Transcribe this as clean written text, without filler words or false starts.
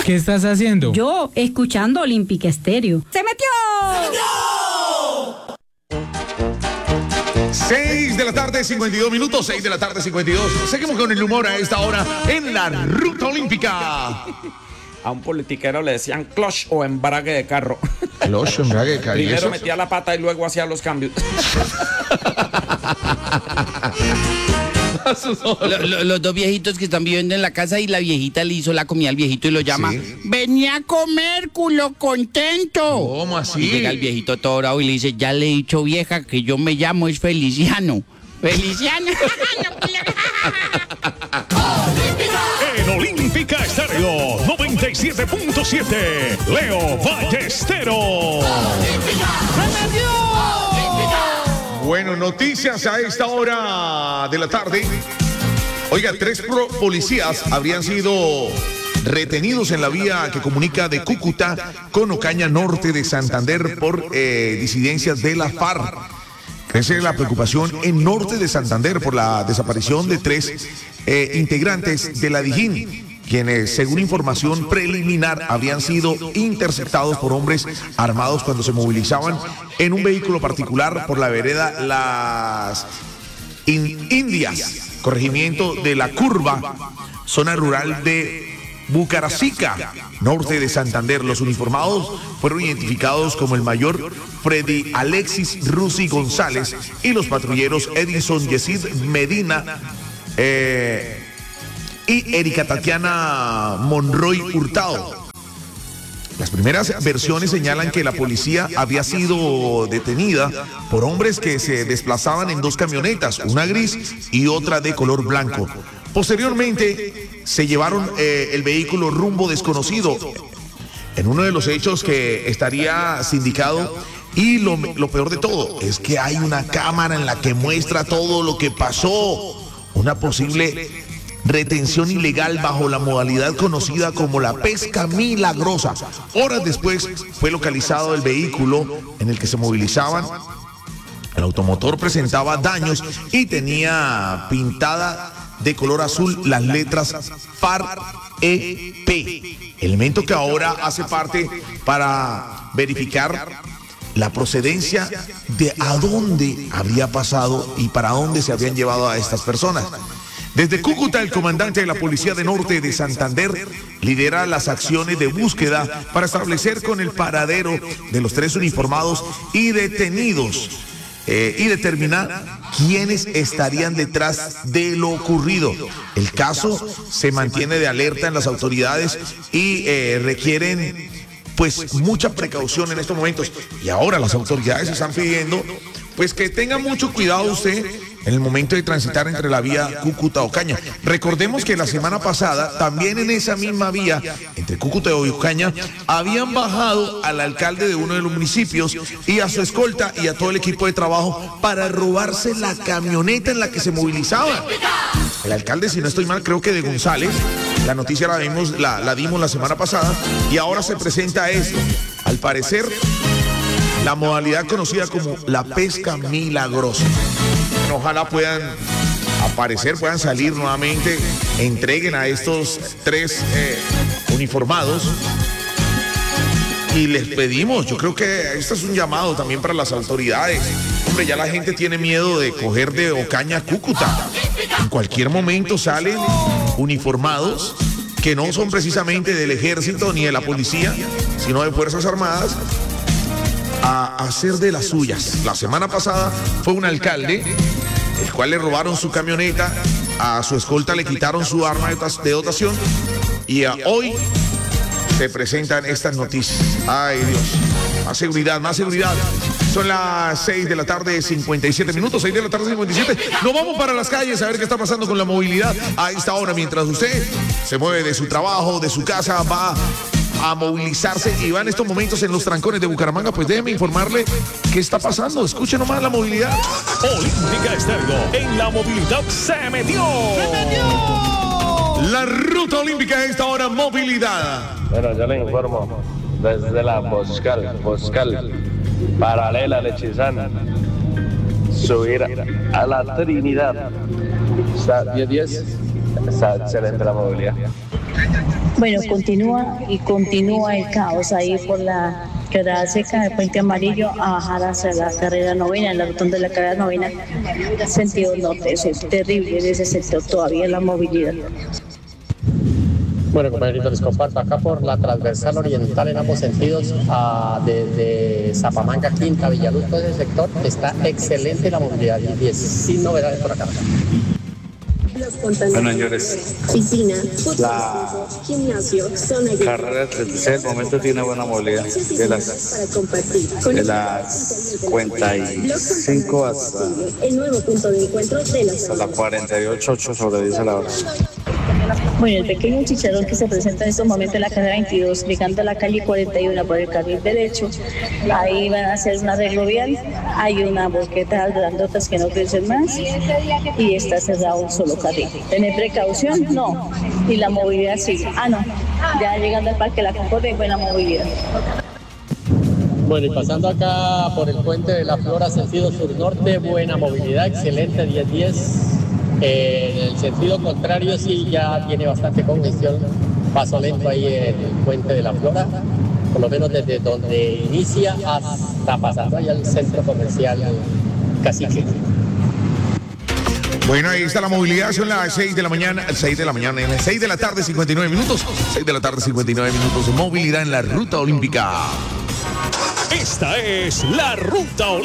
¿Qué estás haciendo? Yo, escuchando Olympic Estéreo. ¡Se metió! 6 de la tarde, 52 minutos, 6 de la tarde, 52. Seguimos con el humor a esta hora en la Ruta Olímpica. A un politiquero le decían clutch o embrague de carro. Clutch o embrague de carro. Primero metía la pata y luego hacía los cambios. Los dos viejitos que están viviendo en la casa y la viejita le hizo la comida al viejito y lo llama. ¿Sí? Venía a comer, culo contento. ¿Cómo así? Y llega el viejito todo bravo y le dice, ya le he dicho, vieja, que yo me llamo es Feliciano. Feliciano. En Olímpica Estéreo 97.7, Leo Ballesteros. Bueno, noticias a esta hora de la tarde. Oiga, 3 policías habrían sido retenidos en la vía que comunica de Cúcuta con Ocaña, norte de Santander, por disidencias de la FARC. Crece la preocupación en norte de Santander por la desaparición de 3 integrantes de la Dijín, quienes, según información preliminar, habían sido interceptados por hombres armados cuando se movilizaban en un vehículo particular por la vereda Las Indias, corregimiento de La Curva, zona rural de Bucaracica, norte de Santander. Los uniformados fueron identificados como el mayor Freddy Alexis Rusi González y los patrulleros Edison Yesid Medina y Erika Tatiana Monroy Hurtado. Las primeras versiones señalan que la policía había sido detenida por hombres que se desplazaban en 2 camionetas, una gris y otra de color blanco. Posteriormente se llevaron el vehículo rumbo desconocido. En uno de los hechos que estaría sindicado, y lo peor de todo es que hay una cámara en la que muestra todo lo que pasó. Una posible retención ilegal bajo la modalidad conocida como la pesca milagrosa. Horas después fue localizado el vehículo en el que se movilizaban. El automotor presentaba daños y tenía pintada de color azul las letras FARC-EP, elemento que ahora hace parte para verificar la procedencia de a dónde habría pasado y para dónde se habían llevado a estas personas. Desde Cúcuta, el comandante de la Policía de Norte de Santander lidera las acciones de búsqueda para establecer con el paradero de los 3 uniformados y detenidos y determinar quiénes estarían detrás de lo ocurrido. El caso se mantiene de alerta en las autoridades y requieren pues mucha precaución en estos momentos. Y ahora las autoridades están pidiendo pues que tenga mucho cuidado usted en el momento de transitar entre la vía Cúcuta-Ocaña. Recordemos que la semana pasada, también en esa misma vía, entre Cúcuta y Ocaña, habían bajado al alcalde de uno de los municipios y a su escolta y a todo el equipo de trabajo para robarse la camioneta en la que se movilizaban. El alcalde, si no estoy mal, creo que de González. La noticia la dimos la semana pasada y ahora se presenta esto. Al parecer, la modalidad conocida como la pesca milagrosa. Ojalá puedan aparecer, puedan salir nuevamente, entreguen a estos 3 uniformados. Y les pedimos, yo creo que esto es un llamado también para las autoridades. Hombre, ya la gente tiene miedo de coger de Ocaña a Cúcuta. En cualquier momento salen uniformados que no son precisamente del ejército ni de la policía, sino de Fuerzas Armadas, a hacer de las suyas. La semana pasada fue un alcalde, el cual le robaron su camioneta, a su escolta le quitaron su arma de dotación y hoy se presentan estas noticias. Ay, Dios, más seguridad, más seguridad. Son las 6 de la tarde, 57 minutos, 6 de la tarde, 57. Nos vamos para las calles a ver qué está pasando con la movilidad a esta hora, mientras usted se mueve de su trabajo, de su casa, va a movilizarse y va en estos momentos en los trancones de Bucaramanga. Pues déjeme informarle qué está pasando. Escuche nomás la movilidad. Olímpica Estéreo, en la movilidad se metió. La Ruta Olímpica a esta hora, movilidad. Bueno, yo le informo desde la Boscal, paralela a Lechizán, subir a la Trinidad. Está 10-10, está excelente la movilidad. Bueno, continúa el caos ahí por la quebrada seca del Puente Amarillo a bajar hacia la carrera novena, en la rotonda de la carrera novena, sentido norte. Es terrible en ese sector todavía la movilidad. Bueno, compañeritos, les comparto acá por la transversal oriental en ambos sentidos, desde Zapamanga, Quinta, Villaluz, todo ese sector, está excelente la movilidad y sin novedades por acá. Bueno, señores, la carrera 36 del momento tiene buena movilidad, de las 55 hasta la 48, 8 sobre 10 a la hora. Bueno, el pequeño chicharrón que se presenta en estos momentos en la carrera 22, llegando a la calle 41 por el carril derecho, ahí van a hacer un arreglo vial, hay una volqueta grandotas que no crecen más y está cerrado un solo carril. ¿Tener precaución? No. Y la movilidad sigue. No. Ya llegando al Parque La Concordia hay buena movilidad. Bueno, y pasando acá por el puente de la Flora, sentido sur-norte, buena movilidad, excelente, 10-10. En el sentido contrario sí ya tiene bastante congestión, paso lento ahí en el puente de la Flora, por lo menos desde donde inicia hasta pasando allá al centro comercial Cacique. Bueno, ahí está la movilidad, son las 6 de la mañana, 6 de la tarde, 59 minutos, 6 de la tarde, 59 minutos, movilidad en la ruta olímpica. Esta es la Ruta Olímpica.